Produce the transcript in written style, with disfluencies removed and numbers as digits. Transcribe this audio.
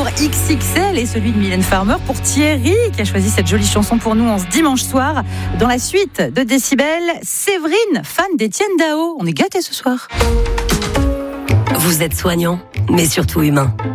XXL et celui de Mylène Farmer pour Thierry qui a choisi cette jolie chanson pour nous en ce dimanche soir. Dans la suite de Décibel, Séverine, fan d'Étienne Dao. On est gâtés ce soir. Vous êtes soignant, mais surtout humain.